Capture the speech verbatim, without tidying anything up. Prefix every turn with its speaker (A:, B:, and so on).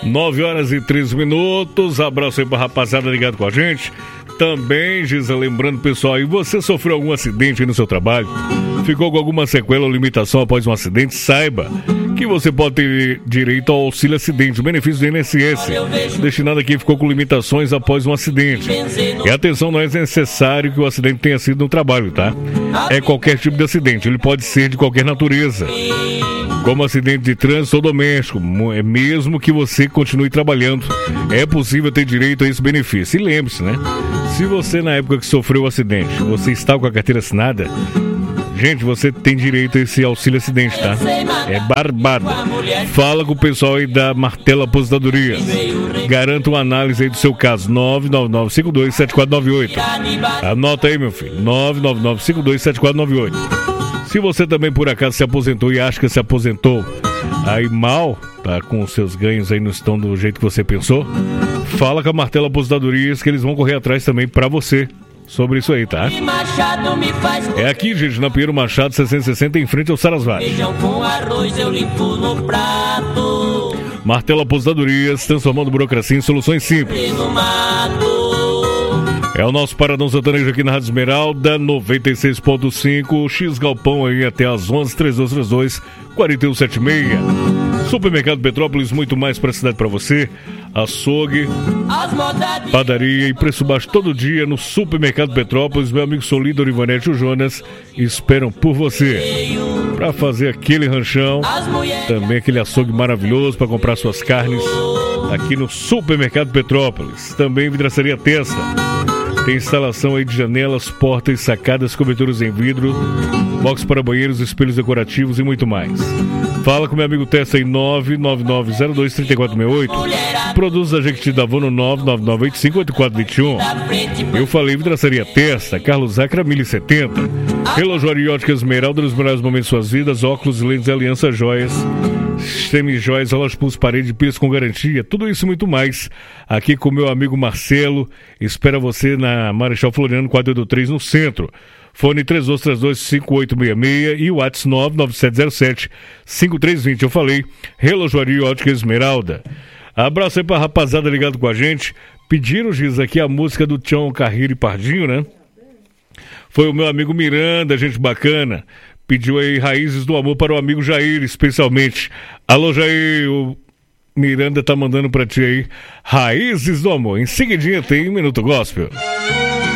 A: nove horas e treze minutos. Abraço aí pra rapaziada ligado com a gente. Também, Gisa, lembrando, pessoal, aí você sofreu algum acidente aí no seu trabalho? Ficou com alguma sequela ou limitação após um acidente? Saiba que você pode ter direito ao auxílio acidente, o benefício do I N S S, destinado a quem ficou com limitações após um acidente. E atenção, não é necessário que o acidente tenha sido no trabalho, tá? É qualquer tipo de acidente, ele pode ser de qualquer natureza, como acidente de trânsito ou doméstico, é mesmo que você continue trabalhando, é possível ter direito a esse benefício. E lembre-se, né? Se você, na época que sofreu o acidente, você está com a carteira assinada, gente, você tem direito a esse auxílio acidente, tá? É barbada. Fala com o pessoal aí da Martelo Aposentadoria. Garanta uma análise aí do seu caso. nove nove nove cinco dois sete quatro nove oito. Anota aí, meu filho. nove nove nove cinco dois sete quatro nove oito. Se você também, por acaso, se aposentou e acha que se aposentou aí mal, tá? Com os seus ganhos aí não estão do jeito que você pensou, fala com a Martelo Aposentadorias que eles vão correr atrás também pra você sobre isso aí, tá? É aqui, gente, na Pinheiro Machado seiscentos e sessenta, em frente ao Sarasvati.
B: Feijão com arroz eu limpo no prato.
A: Martelo Aposentadorias, transformando burocracia em soluções simples. É o nosso Paradão Sertanejo aqui na Rádio Esmeralda, noventa e seis ponto cinco, X Galpão aí até às onze, três dois três dois, quatro um sete seis. Supermercado Petrópolis, muito mais para a cidade para você. Açougue, padaria e preço baixo todo dia no Supermercado Petrópolis. Meu amigo Solido, Orivanete e o Jonas esperam por você para fazer aquele ranchão, também aquele açougue maravilhoso para comprar suas carnes aqui no Supermercado Petrópolis. Também Vidraçaria Testa. Tem instalação aí de janelas, portas, sacadas, coberturas em vidro, box para banheiros, espelhos decorativos e muito mais. Fala com meu amigo Testa aí, nove nove nove zero dois três quatro seis oito. Produtos da Jequiti da Avon no nove nove nove oito cinco oito quatro dois um. Eu falei Vidraçaria Testa, Carlos Zacra mil e setenta. Relojoaria e Ótica Esmeralda, nos melhores momentos de suas vidas, óculos, lentes, aliança, joias, semi-joias, relógio pulso, parede, pilhas com garantia, tudo isso e muito mais. Aqui com meu amigo Marcelo, espera você na Marechal Floriano quatrocentos e oitenta e três no centro. Fone três dois três dois cinco oito seis seis e o WhatsApp nove nove sete zero sete cinco três dois zero. Eu falei, Relojoaria e Ótica Esmeralda. Abraço aí pra rapaziada ligado com a gente. Pediram, Giz, aqui a música do Tião Carreiro e Pardinho, né? Foi o meu amigo Miranda, gente bacana. Pediu aí Raízes do Amor para o amigo Jair, especialmente. Alô, Jair, o Miranda tá mandando pra ti aí Raízes do Amor. Em seguidinha tem um Minuto Gospel.